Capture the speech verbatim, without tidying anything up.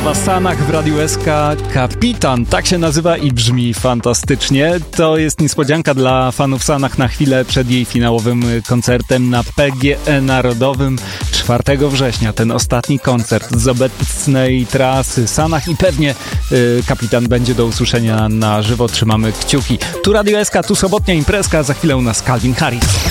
na Sanach w Radiu S K. Kapitan, tak się nazywa i brzmi fantastycznie. To jest niespodzianka dla fanów Sanach na chwilę przed jej finałowym koncertem na P G E Narodowym czwartego września. Ten ostatni koncert z obecnej trasy Sanach i pewnie y, Kapitan będzie do usłyszenia na żywo. Trzymamy kciuki. Tu Radio S K, tu sobotnia imprezka, za chwilę u nas Calvin Harris.